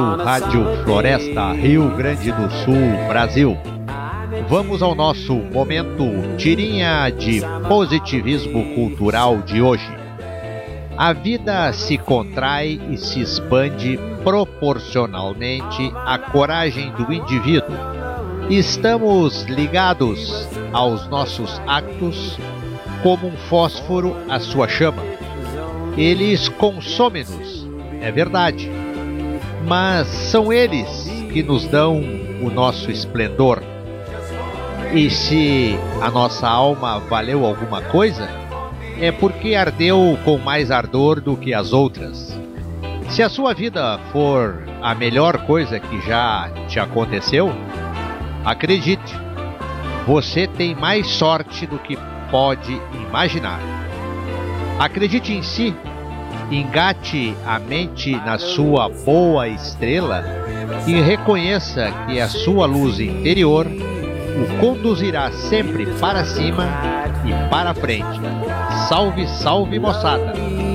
Rádio Floresta, Rio Grande do Sul, Brasil. Vamos ao nosso momento tirinha de positivismo cultural de hoje. A vida se contrai e se expande proporcionalmente à coragem do indivíduo. Estamos ligados aos nossos actos como um fósforo à sua chama. Eles consomem-nos, é verdade, mas são eles que nos dão o nosso esplendor. E se a nossa alma valeu alguma coisa, é porque ardeu com mais ardor do que as outras. Se a sua vida for a melhor coisa que já te aconteceu, acredite, você tem mais sorte do que pode imaginar. Acredite em si, engate a mente na sua boa estrela e reconheça que a sua luz interior o conduzirá sempre para cima e para frente. Salve, salve, moçada!